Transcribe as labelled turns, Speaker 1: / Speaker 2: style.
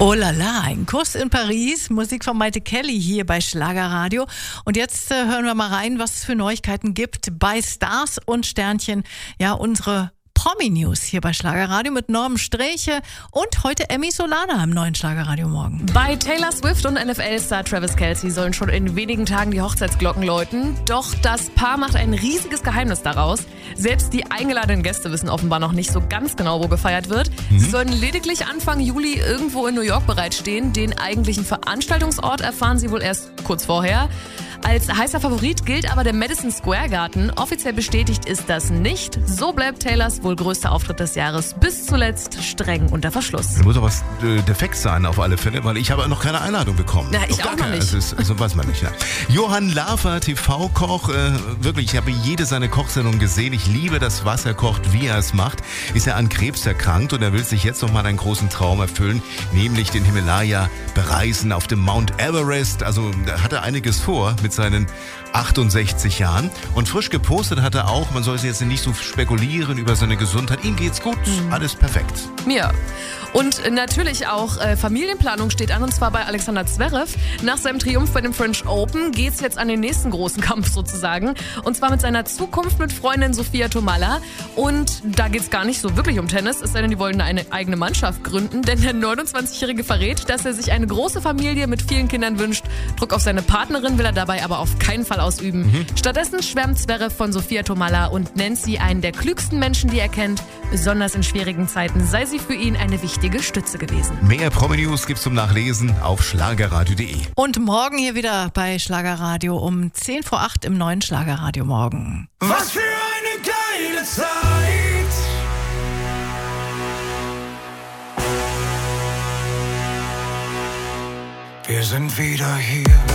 Speaker 1: Oh la la, ein Kuss in Paris, Musik von Maite Kelly hier bei Schlagerradio. Und jetzt hören wir mal rein, was es für Neuigkeiten gibt bei Stars und Sternchen. Ja, unsere Promi-News hier bei Schlagerradio mit Norman Sträche und heute Emmy Solana im neuen Schlagerradio morgen.
Speaker 2: Bei Taylor Swift und NFL-Star Travis Kelce sollen schon in wenigen Tagen die Hochzeitsglocken läuten. Doch das Paar macht ein riesiges Geheimnis daraus. Selbst die eingeladenen Gäste wissen offenbar noch nicht so ganz genau, wo gefeiert wird. Sie sollen lediglich Anfang Juli irgendwo in New York bereitstehen. Den eigentlichen Veranstaltungsort erfahren sie wohl erst kurz vorher. Als heißer Favorit gilt aber der Madison Square Garden. Offiziell bestätigt ist das nicht. So bleibt Taylors wohl größter Auftritt des Jahres bis zuletzt streng unter Verschluss.
Speaker 3: Da muss doch was defekt sein auf alle Fälle, weil ich habe noch keine Einladung bekommen.
Speaker 2: Na, ich auch noch nicht.
Speaker 3: Also weiß man nicht. Ja. Johann Lafer, TV-Koch, wirklich, ich habe jede seiner Kochsendungen gesehen. Ich liebe das, was er kocht, wie er es macht. Ist er an Krebs erkrankt und er will sich jetzt nochmal einen großen Traum erfüllen, nämlich den Himalaya bereisen auf dem Mount Everest. Also da hat er einiges vor mit seinen 68 Jahren. Und frisch gepostet hat er auch, man soll jetzt nicht so spekulieren über seine Gesundheit. Ihm geht's gut, alles perfekt.
Speaker 2: Ja. Und natürlich auch Familienplanung steht an, und zwar bei Alexander Zverev. Nach seinem Triumph bei dem French Open geht's jetzt an den nächsten großen Kampf sozusagen. Und zwar mit seiner Zukunft mit Freundin Sophia Tomalla. Und da geht's gar nicht so wirklich um Tennis, es sei denn, die wollen eine eigene Mannschaft gründen. Denn der 29-Jährige verrät, dass er sich eine große Familie mit vielen Kindern wünscht. Druck auf seine Partnerin will er dabei aber auf keinen Fall ausüben. Stattdessen schwärmt Zverev von Sophia Tomalla und nennt sie einen der klügsten Menschen, die er kennt. Besonders in schwierigen Zeiten sei sie für ihn eine wichtige Stütze gewesen.
Speaker 3: Mehr Promi-News gibt's zum Nachlesen auf schlagerradio.de.
Speaker 1: Und morgen hier wieder bei Schlagerradio um 10 vor 8 im neuen Schlagerradio morgen.
Speaker 4: Was für eine geile Zeit! Wir sind wieder hier.